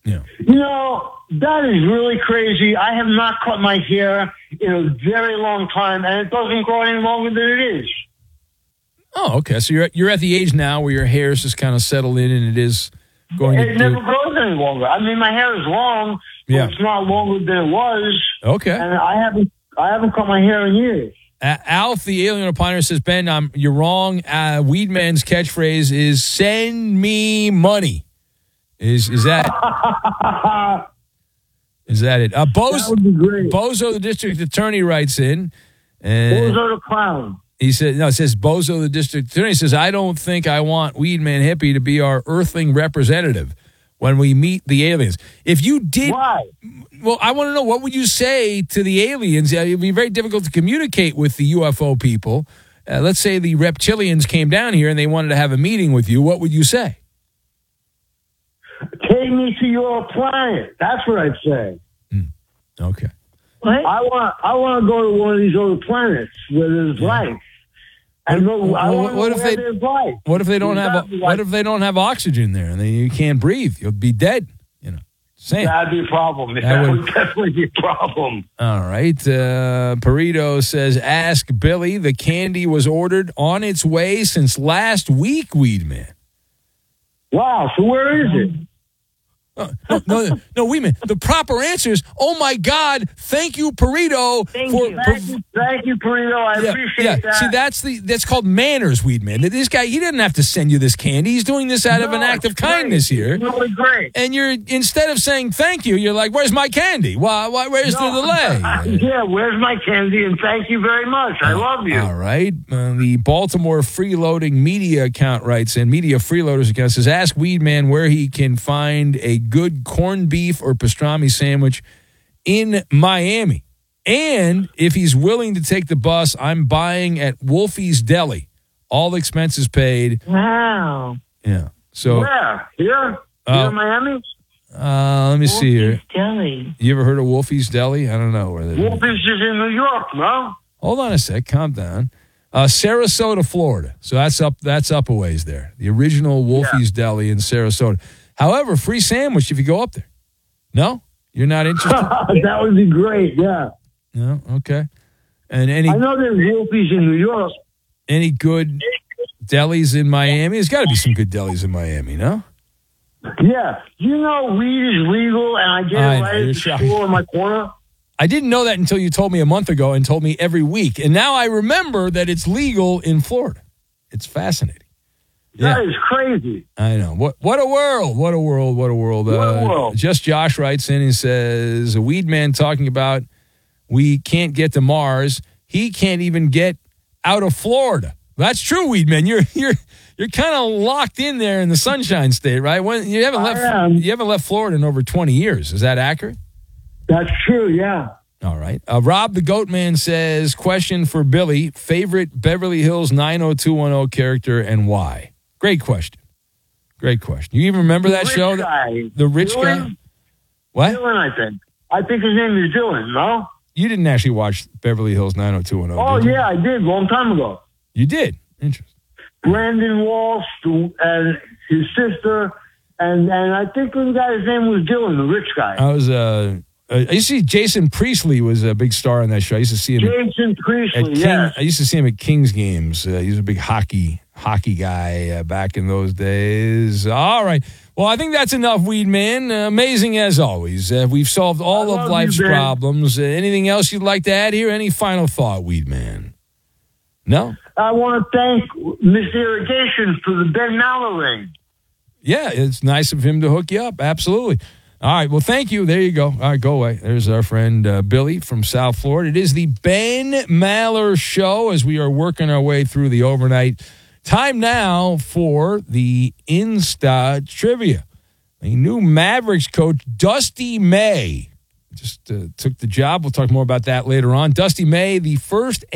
Yeah. That is really crazy. I have not cut my hair in a very long time, and it doesn't grow any longer than it is. Oh, okay. So you're at the age now where your hair is just kind of settled in, and it is going to. It never grows any longer. I mean, my hair is long, but it's not longer than it was. Okay. And I haven't cut my hair in years. Alf, the alien opiner, says, Ben, you're wrong. Weedman's catchphrase is "Send me money." Is that? Is that it? That would be great. Bozo, the district attorney, writes in. Bozo the clown. He said, no, it says Bozo, the district attorney, says, I don't think I want Weedman Hippie to be our earthling representative when we meet the aliens. If you did. Why? Well, I want to know, what would you say to the aliens? It would be very difficult to communicate with the UFO people. Let's say the reptilians came down here and they wanted to have a meeting with you. What would you say? Take me to your planet. That's what I'd say. Okay. What? I want to go to one of these other planets where there's life. And what if they don't have oxygen there and you can't breathe? You'll be dead. Same. That'd be a problem. That would definitely be a problem. All right. Perito says, ask Billy. The candy was ordered on its way since last week, Weedman. Wow. So where is it? No, Weedman. The proper answer is, oh, my God, thank you, Perito. Thank you, Perito. I appreciate that. See, that's called manners, Weedman. This guy, he didn't have to send you this candy. He's doing this out of an act of kindness here. It's really great. And instead of saying thank you, you're like, where's my candy? Where's the delay? Yeah, where's my candy? And thank you very much. I love you. All right. The Baltimore Freeloading Media account writes in, Media Freeloaders account says, ask Weedman where he can find a good corned beef or pastrami sandwich in Miami. And if he's willing to take the bus, I'm buying at Wolfie's Deli. All expenses paid. Wow. Yeah. So where? Here in Miami? Let me see here. Deli. You ever heard of Wolfie's Deli? I don't know where that is. Wolfie's is in New York, no? Hold on a sec. Calm down. Sarasota, Florida. So that's up a ways there. The original Wolfie's Deli in Sarasota. However, free sandwich if you go up there. No? You're not interested? That would be great, yeah. No? Okay. And I know there's Wolfie's in New York. Any good delis in Miami? There's got to be some good delis in Miami, no? Yeah. You know weed is legal and I get it right at the store in my corner? I didn't know that until you told me a month ago and told me every week. And now I remember that it's legal in Florida. It's fascinating. That is crazy. I know. What a world. What a world. What a world. What a world. Just Josh writes in and says, a weed man talking about we can't get to Mars. He can't even get out of Florida. That's true, weed man. You're kind of locked in there in the Sunshine State, right? You haven't left Florida in over 20 years. Is that accurate? That's true, yeah. All right. Rob the Goat Man says, question for Billy, favorite Beverly Hills 90210 character and why? Great question. Great question. You even remember that show? The rich guy? What? Dylan, I think. I think his name is Dylan, no? You didn't actually watch Beverly Hills 90210. Oh, yeah, I did. Long time ago. You did? Interesting. Brandon Walsh and his sister, and I think the guy's name was Dylan, the rich guy. I used to see Jason Priestley was a big star on that show. I used to see him. Jason Priestley, yes. I used to see him at Kings games. He was a big hockey guy back in those days. All right. Well, I think that's enough, Weed Man. Amazing as always. We've solved all of life's problems. Anything else you'd like to add here? Any final thought, Weed Man? No? I want to thank Mr. Irrigation for the Ben Maller ring. Yeah, it's nice of him to hook you up. Absolutely. All right, well, thank you. There you go. All right, go away. There's our friend Billy from South Florida. It is the Ben Maller Show as we are working our way through the overnight. Time now for the Insta Trivia. The new Mavericks coach, Dusty May, just took the job. We'll talk more about that later on. Dusty May, the first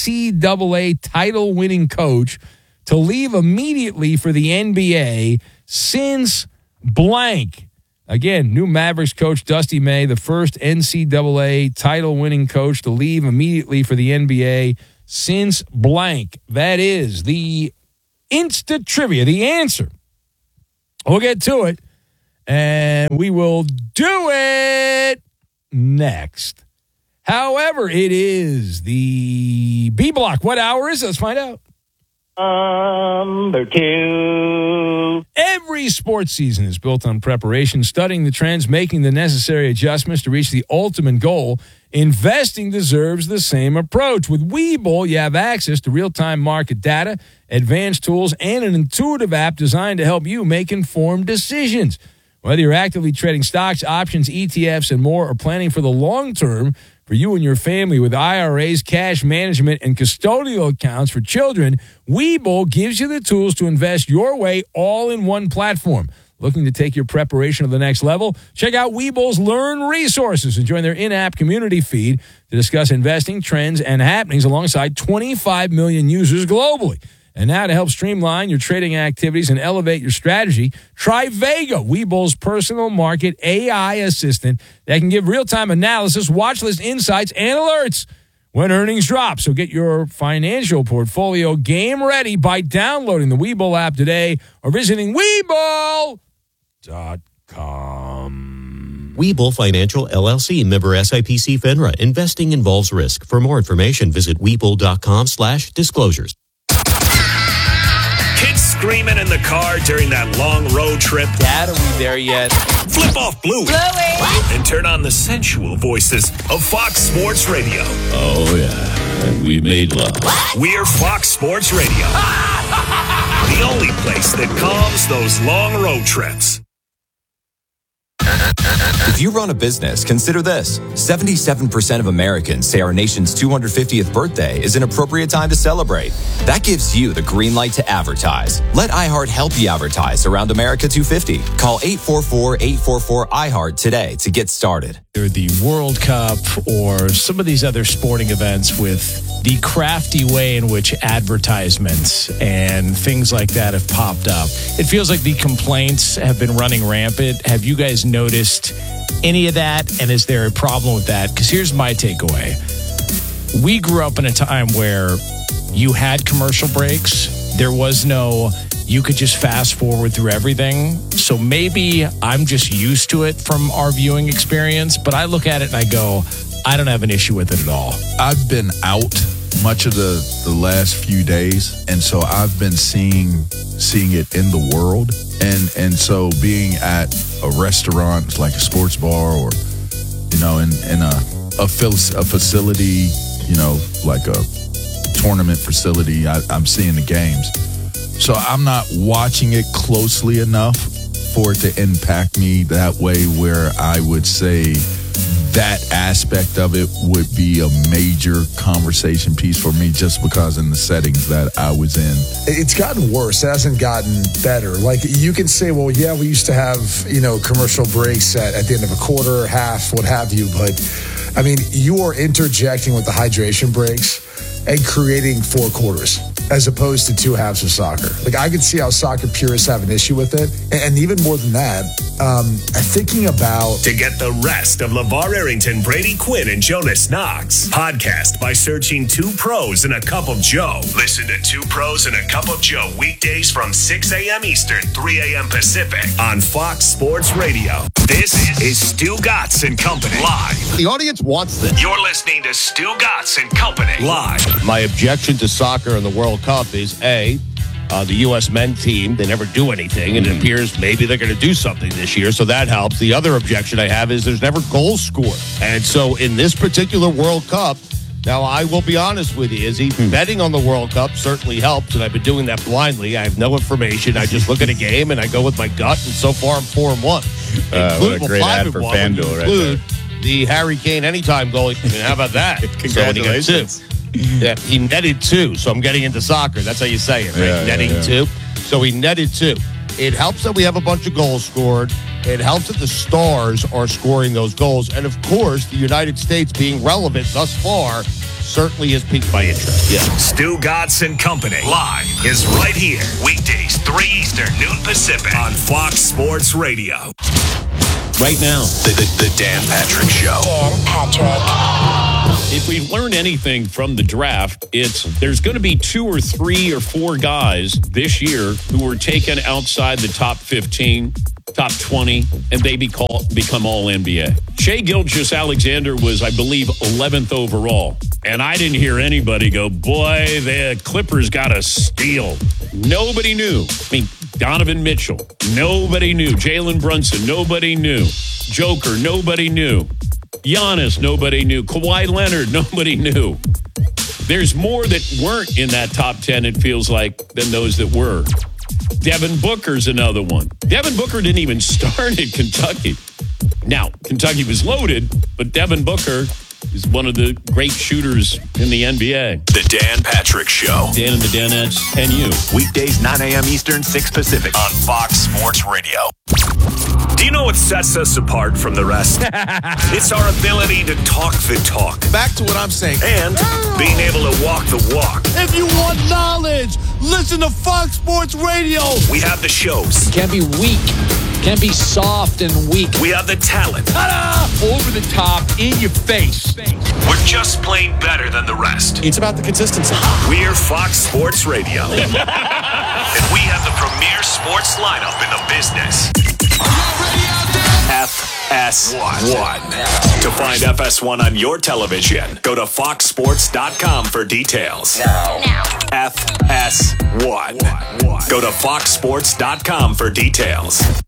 NCAA title-winning coach to leave immediately for the NBA since blank. Again, new Mavericks coach Dusty May, the first NCAA title-winning coach to leave immediately for the NBA since blank. That is the Insta Trivia, the answer. We'll get to it And we will do it next. However, it is the B block. What hour is it? Let's find out. Number 2. Every sports season is built on preparation, studying the trends, making the necessary adjustments to reach the ultimate goal. Investing deserves the same approach. With Webull, you have access to real-time market data, advanced tools, and an intuitive app designed to help you make informed decisions. Whether you're actively trading stocks, options, ETFs, and more, or planning for the long term for you and your family with IRAs, cash management, and custodial accounts for children, Webull gives you the tools to invest your way all in one platform. Looking to take your preparation to the next level? Check out Webull's Learn resources and join their in-app community feed to discuss investing, trends, and happenings alongside 25 million users globally. And now to help streamline your trading activities and elevate your strategy, try Vega, Webull's personal market AI assistant that can give real-time analysis, watch list insights, and alerts when earnings drop. So get your financial portfolio game ready by downloading the Webull app today or visiting Webull.com. Webull Financial, LLC, member SIPC FINRA. Investing involves risk. For more information, visit Webull.com/disclosures. Kids screaming in the car during that long road trip. Dad, are we there yet? Flip off Bluey. And turn on the sensual voices of Fox Sports Radio. Oh, yeah. And we made love. We're Fox Sports Radio. The only place that calms those long road trips. If you run a business, consider this. 77% of Americans say our nation's 250th birthday is an appropriate time to celebrate. That gives you the green light to advertise. Let iHeart help you advertise around America 250. Call 844-844-iHeart today to get started. The World Cup or some of these other sporting events with the crafty way in which advertisements and things like that have popped up. It feels like the complaints have been running rampant. Have you guys noticed any of that? And is there a problem with that? Because here's my takeaway. We grew up in a time where you had commercial breaks. There was no, you could just fast forward through everything. So maybe I'm just used to it from our viewing experience, but I look at it and I go, I don't have an issue with it at all. I've been out much of the last few days, and so I've been seeing it in the world. And so being at a restaurant like a sports bar or, in a facility, like a tournament facility, I'm seeing the games. So I'm not watching it closely enough for it to impact me that way where I would say that aspect of it would be a major conversation piece for me just because in the settings that I was in. It's gotten worse. It hasn't gotten better. Like you can say, well, yeah, we used to have, commercial breaks at the end of a quarter, half, what have you. But I mean, you are interjecting with the hydration breaks and creating 4 quarters as opposed to 2 halves of soccer. Like I could see how soccer purists have an issue with it. And even more than that, thinking about... To get the rest of LeVar Arrington, Brady Quinn, and Jonas Knox. Podcast by searching 2 Pros and a Cup of Joe. Listen to 2 Pros and a Cup of Joe weekdays from 6 a.m. Eastern, 3 a.m. Pacific on Fox Sports Radio. This is Stu Gatz and Company live. The audience wants this. You're listening to Stu Gatz and Company live. My objection to soccer in the World Cup is the U.S. men team, they never do anything, and it appears maybe they're going to do something this year, so that helps. The other objection I have is there's never goals scored. And so in this particular World Cup, now I will be honest with you, Izzy, betting on the World Cup certainly helps, and I've been doing that blindly. I have no information. I just look at a game, and I go with my gut, and so far I'm 4-1. What a great ad for FanDuel right there. The Harry Kane anytime goal. I mean, how about that? Congratulations. Yeah, he netted 2, so I'm getting into soccer. That's how you say it, right? Yeah, netting 2. So he netted 2. It helps that we have a bunch of goals scored. It helps that the stars are scoring those goals. And, of course, the United States being relevant thus far certainly has piqued my interest. Yeah. Stu Gatz and Company live is right here. Weekdays, 3 Eastern, noon Pacific on Fox Sports Radio. Right now, The Dan Patrick Show. Dan Patrick. If we've learned anything from the draft, it's there's going to be 2 or 3 or 4 guys this year who were taken outside the top 15, top 20, and they become all NBA. Shai Gilgeous-Alexander was, I believe, 11th overall. And I didn't hear anybody go, boy, the Clippers got a steal. Nobody knew. I mean, Donovan Mitchell, nobody knew. Jalen Brunson, nobody knew. Joker, nobody knew. Giannis, nobody knew. Kawhi Leonard, nobody knew. There's more that weren't in that top 10, it feels like, than those that were. Devin Booker's another one. Devin Booker didn't even start at Kentucky. Now, Kentucky was loaded, but Devin Booker is one of the great shooters in the NBA. The Dan Patrick Show. Dan and the Danettes and you. Weekdays, 9 a.m. Eastern, 6 Pacific. On Fox Sports Radio. Do you know what sets us apart from the rest? It's our ability to talk the talk. Back to what I'm saying. And being able to walk the walk. If you want knowledge, listen to Fox Sports Radio. We have the shows. Can't be weak. Can't be soft and weak. We have the talent. Ta-da! Over the top, in your face. We're just plain better than the rest. It's about the consistency. We're Fox Sports Radio. And we have the premier sports lineup in the business. FS1. To find FS1 on your television, go to foxsports.com for details. Now. FS1. Go to foxsports.com for details.